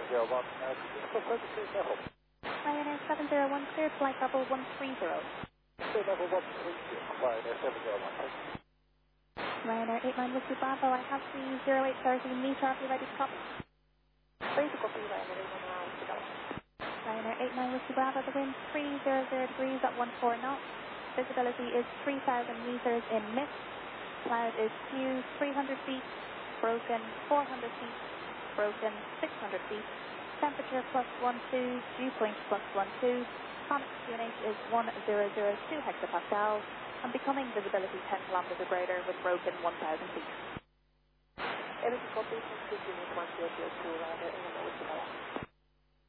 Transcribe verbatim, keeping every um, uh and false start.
zero one, uh, could you put further to level? Ryanair seven zero one cleared, flight level one three zero. So level one three zero, Ryanair seven zero one, thank you. Ryanair eight nine Whiskey Bravo, I have the zero eight thirty meter, are you ready to copy? Ready to copy, Ryanair eight nine Whiskey Bravo. Ryanair eight nine Whiskey Bravo, the wind three hundred degrees at one four knots. Visibility is three thousand meters in mist. Cloud is few three hundred feet, broken four hundred feet, broken six hundred feet. Temperature plus one two, dew point plus one two. Sonic Q N H is one thousand two hectopascals. And becoming visibility ten kilometers or greater with broken one thousand feet. Energy copy, continue to one zero zero two, Ryanair eight nine Whiskey Bravo.